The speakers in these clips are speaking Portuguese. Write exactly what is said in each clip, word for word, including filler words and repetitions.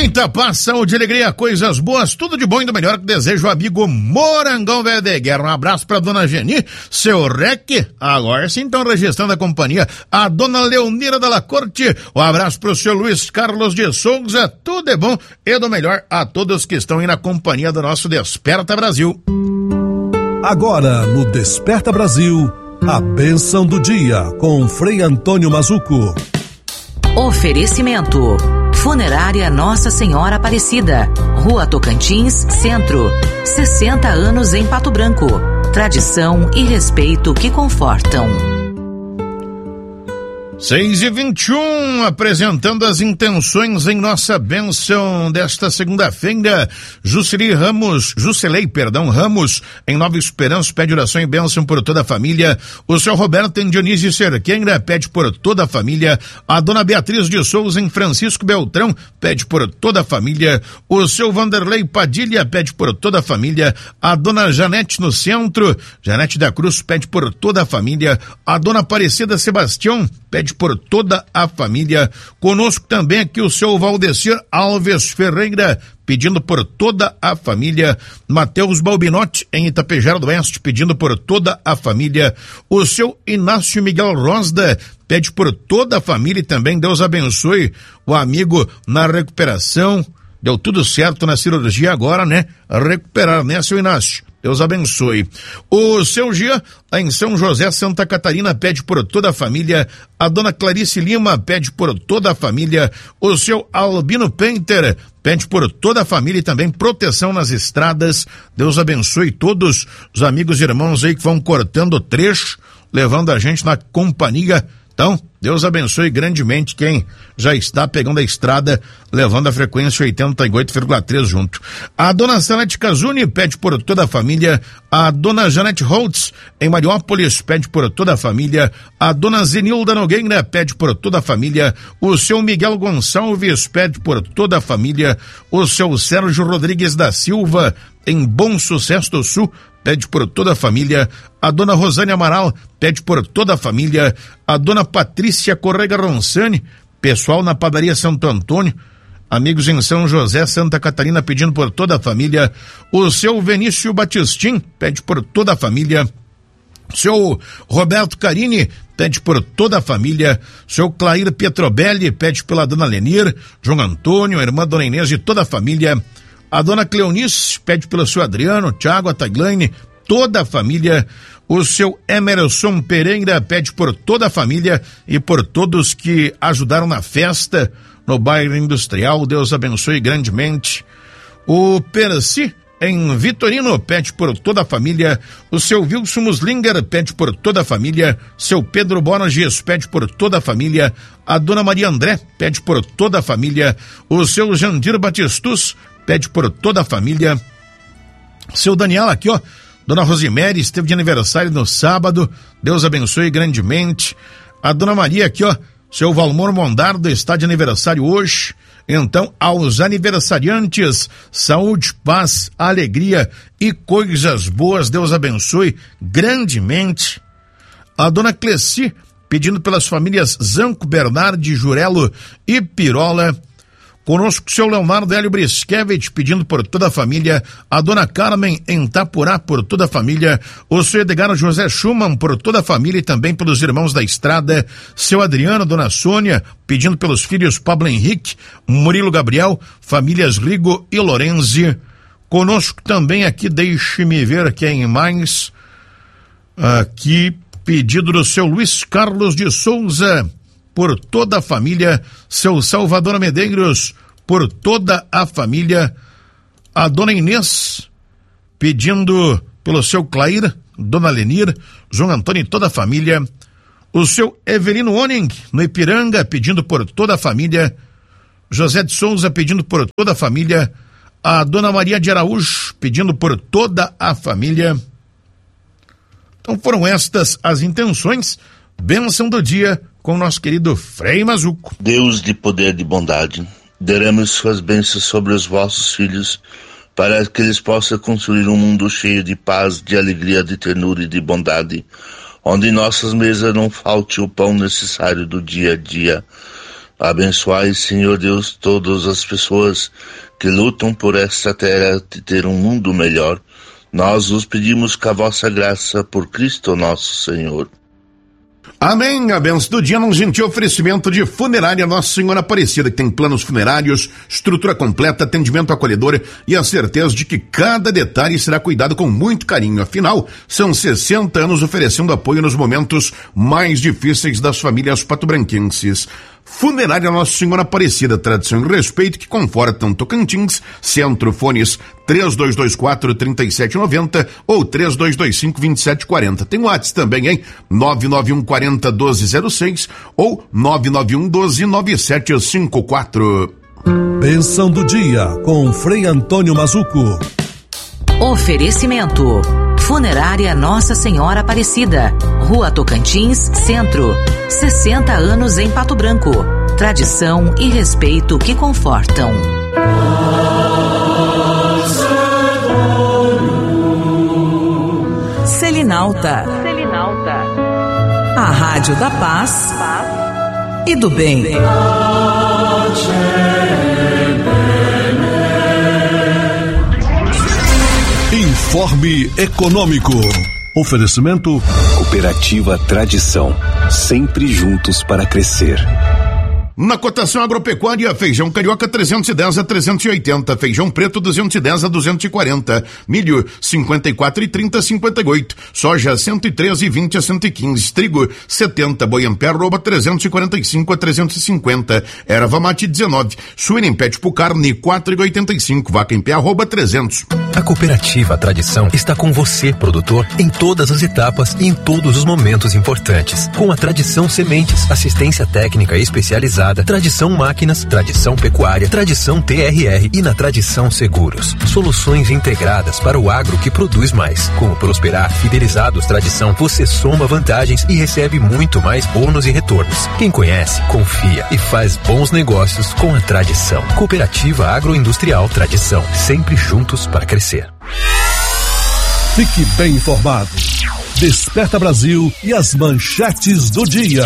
Muita paz, saúde, alegria, coisas boas, tudo de bom e do melhor que desejo o amigo Morangão Velho de Guerra. Um abraço pra dona Geni, seu Rec, agora sim estão registrando a companhia, a dona Leonira da La Corte, um abraço pro seu Luiz Carlos de Souza, tudo de bom e do melhor a todos que estão aí na companhia do nosso Desperta Brasil. Agora no Desperta Brasil, a bênção do dia com Frei Antônio Mazuco. Oferecimento: Funerária Nossa Senhora Aparecida, Rua Tocantins, Centro. sessenta anos em Pato Branco. Tradição e respeito que confortam. seis e vinte e um, apresentando as intenções em nossa bênção desta segunda-feira. Juscelei Ramos, Juscelei, perdão, Ramos, em Nova Esperança, pede oração e bênção por toda a família. O seu Roberto em Dionísio Cerqueira pede por toda a família. A dona Beatriz de Souza em Francisco Beltrão pede por toda a família. O seu Vanderlei Padilha pede por toda a família. A dona Janete no Centro, Janete da Cruz pede por toda a família. A dona Aparecida Sebastião pede por toda a família. Conosco também aqui o seu Valdecir Alves Ferreira, pedindo por toda a família. Matheus Balbinotti, em Itapejara do Oeste, pedindo por toda a família. O seu Inácio Miguel Rosda pede por toda a família e também Deus abençoe o amigo na recuperação. Deu tudo certo na cirurgia agora, né? Recuperar, né, seu Inácio? Deus abençoe. O seu Gia, em São José, Santa Catarina, pede por toda a família. A dona Clarice Lima pede por toda a família. O seu Albino Painter pede por toda a família e também proteção nas estradas. Deus abençoe todos os amigos e irmãos aí que vão cortando trecho, levando a gente na companhia. Então, Deus abençoe grandemente quem já está pegando a estrada, levando a frequência oitenta e oito vírgula três junto. A dona Sanete Casuni pede por toda a família. A dona Janete Holtz, em Mariópolis, pede por toda a família. A dona Zenilda Nogueira pede por toda a família. O seu Miguel Gonçalves pede por toda a família. O seu Sérgio Rodrigues da Silva, em Bom Sucesso do Sul, pede por toda a família. A dona Rosane Amaral pede por toda a família. A dona Patrícia Correga Ronsani, pessoal na padaria Santo Antônio, amigos em São José, Santa Catarina, pedindo por toda a família. O seu Venício Batistim pede por toda a família. Seu Roberto Carini pede por toda a família. Seu Clair Pietrobelli pede pela dona Lenir, João Antônio, a irmã dona Inês e toda a família. A dona Cleonice pede pelo seu Adriano, Tiago, a Taglaine, toda a família. O seu Emerson Pereira pede por toda a família e por todos que ajudaram na festa no bairro industrial. Deus abençoe grandemente. O Percy, em Vitorino, pede por toda a família. O seu Wilson Muslinger pede por toda a família. Seu Pedro Borges pede por toda a família. A dona Maria André pede por toda a família. O seu Jandir Batistus pede por toda a família. Seu Daniel aqui, ó, dona Rosemary esteve de aniversário no sábado, Deus abençoe grandemente. A dona Maria aqui, ó, seu Valmor Mondardo está de aniversário hoje. Então, aos aniversariantes, saúde, paz, alegria e coisas boas, Deus abençoe grandemente. A dona Cleci, pedindo pelas famílias Zanco, Bernardi, Jurelo e Pirola. Conosco o seu Leonardo Hélio Briskevich, pedindo por toda a família. A dona Carmen em Itapurá, por toda a família. O seu Edgar José Schumann, por toda a família e também pelos irmãos da estrada. Seu Adriano, dona Sônia, pedindo pelos filhos Pablo Henrique, Murilo Gabriel, famílias Rigo e Lorenzi. Conosco também aqui, deixe-me ver quem mais. Aqui, pedido do seu Luiz Carlos de Souza, por toda a família. Seu Salvador Medeiros, por toda a família. A dona Inês, pedindo pelo seu Clair, dona Lenir, João Antônio e toda a família. O seu Evelino Oning, no Ipiranga, pedindo por toda a família. José de Souza, pedindo por toda a família. A dona Maria de Araújo, pedindo por toda a família. Então foram estas as intenções. Bênção do dia com o nosso querido Frei Mazuco. Deus de poder e de bondade, derrame suas bênçãos sobre os vossos filhos, para que eles possam construir um mundo cheio de paz, de alegria, de ternura e de bondade, onde em nossas mesas não falte o pão necessário do dia a dia. Abençoai, Senhor Deus, todas as pessoas que lutam por esta terra de ter um mundo melhor. Nós os pedimos com a vossa graça por Cristo nosso Senhor. Amém. A benção do dia num gentil oferecimento de Funerária Nossa Senhora Aparecida, que tem planos funerários, estrutura completa, atendimento acolhedor e a certeza de que cada detalhe será cuidado com muito carinho. Afinal, são sessenta anos oferecendo apoio nos momentos mais difíceis das famílias patobranquenses. Funerária Nossa Senhora Aparecida, tradição e respeito que confortam Tocantins. Centro, fones três dois dois quatro, três sete nove zero ou três dois dois cinco, dois sete quatro zero. Tem o WhatsApp também, hein? nove nove um quatro zero, um dois zero seis ou nove nove um um dois, nove sete cinco quatro. Bênção do dia com Frei Antônio Mazuco. Oferecimento: Funerária Nossa Senhora Aparecida, Rua Tocantins, Centro. sessenta anos em Pato Branco. Tradição e respeito que confortam. Selinalta. Selinalta. A Rádio da Paz, Paz. E do Bem. Informe Econômico. Oferecimento Cooperativa Tradição, sempre juntos para crescer. Na cotação agropecuária, feijão carioca trezentos e dez a trezentos e oitenta, feijão preto duzentos e dez a duzentos e quarenta, milho cinquenta e quatro e trinta a cinquenta e oito, soja cento e treze e vinte a cento e quinze, trigo setenta, boi em pé arroba trezentos e quarenta e cinco a trezentos e cinquenta, erva mate dezenove, suína em pé tipo carne quatro e oitenta e cinco, vaca em pé arroba trezentos. A Cooperativa Tradição está com você, produtor, em todas as etapas e em todos os momentos importantes. Com a Tradição Sementes, assistência técnica especializada, Tradição Máquinas, Tradição Pecuária, Tradição T R R e na Tradição Seguros. Soluções integradas para o agro que produz mais. Com o Prosperar Fidelizados Tradição, você soma vantagens e recebe muito mais bônus e retornos. Quem conhece, confia e faz bons negócios com a Tradição. Cooperativa Agroindustrial Tradição, sempre juntos para crescer. Fique bem informado. Desperta Brasil e as manchetes do dia.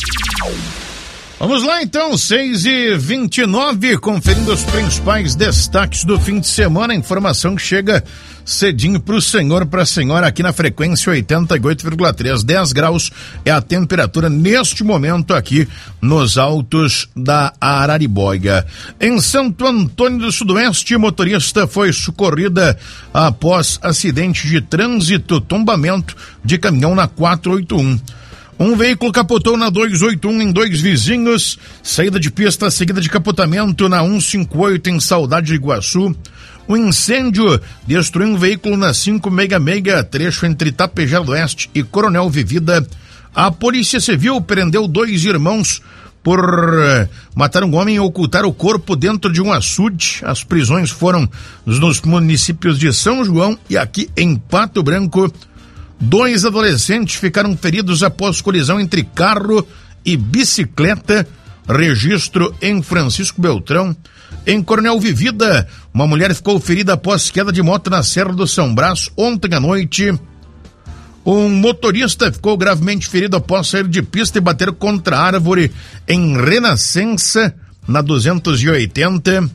Vamos lá então, seis e vinte e nove, conferindo os principais destaques do fim de semana, informação que chega cedinho pro senhor, pra senhora aqui na frequência oitenta e oito vírgula três, dez graus é a temperatura neste momento aqui nos altos da Araribóia. Em Santo Antônio do Sudoeste, motorista foi socorrida após acidente de trânsito, tombamento de caminhão na quatrocentos e oitenta e um. Um veículo capotou na duzentos e oitenta e um em dois vizinhos, saída de pista seguida de capotamento na cento e cinquenta e oito em Saudade de Iguaçu. Um incêndio destruiu um veículo na cinco sessenta e seis, trecho entre Tapejara do Oeste e Coronel Vivida. A Polícia Civil prendeu dois irmãos por uh, matar um homem e ocultar o corpo dentro de um açude. As prisões foram nos municípios de São João e aqui em Pato Branco. Dois adolescentes ficaram feridos após colisão entre carro e bicicleta. Registro em Francisco Beltrão. Em Coronel Vivida, uma mulher ficou ferida após queda de moto na Serra do São Brás ontem à noite. Um motorista ficou gravemente ferido após sair de pista e bater contra a árvore em Renascença, na duzentos e oitenta.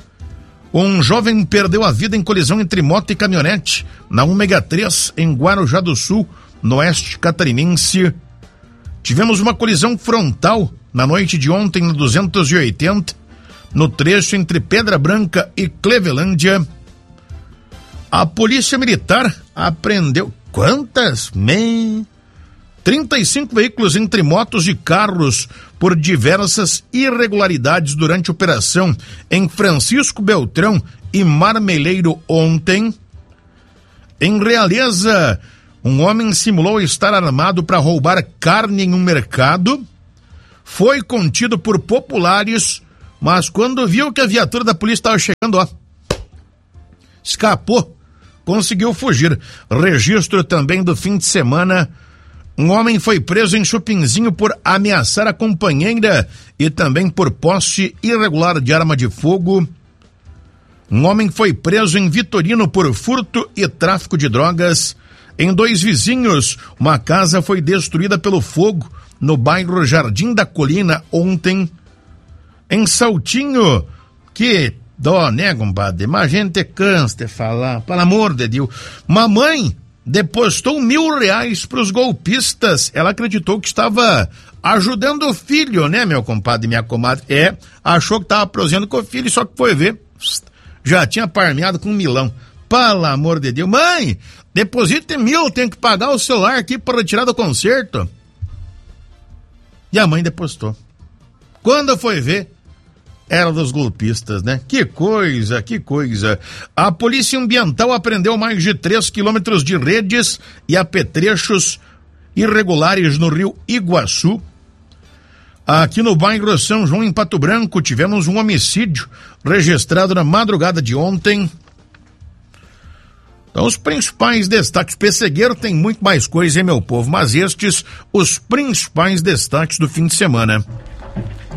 Um jovem perdeu a vida em colisão entre moto e caminhonete na ômega três em Guarujá do Sul, no oeste catarinense. Tivemos uma colisão frontal na noite de ontem na duzentos e oitenta, no trecho entre Pedra Branca e Clevelândia. A Polícia Militar apreendeu quantas? Me... trinta e cinco veículos entre motos e carros por diversas irregularidades durante a operação em Francisco Beltrão e Marmeleiro ontem. Em Realeza, um homem simulou estar armado para roubar carne em um mercado, foi contido por populares, mas quando viu que a viatura da polícia estava chegando, ó, escapou, conseguiu fugir. Registro também do fim de semana. Um homem foi preso em Chupinzinho por ameaçar a companheira e também por posse irregular de arma de fogo. Um homem foi preso em Vitorino por furto e tráfico de drogas. Em Dois Vizinhos, uma casa foi destruída pelo fogo no bairro Jardim da Colina ontem. em Saltinho. Que dó, né, compadre? Mas a gente cansa de falar, pelo amor de Deus. Mamãe depositou mil reais pros golpistas. Ela acreditou que estava ajudando o filho, né, meu compadre e minha comadre? É, achou que estava prosseando com o filho, só que foi ver, já tinha parmeado com um milão. Pelo amor de Deus. Mãe, deposite mil, tenho que pagar o celular aqui para retirar do concerto. E a mãe depositou. Quando foi ver, era dos golpistas, né? Que coisa, que coisa. A Polícia Ambiental apreendeu mais de três quilômetros de redes e apetrechos irregulares no rio Iguaçu. Aqui no bairro São João, em Pato Branco, tivemos um homicídio registrado na madrugada de ontem. Então, os principais destaques. Pessegueiro tem muito mais coisa, hein, meu povo? Mas estes, os principais destaques do fim de semana.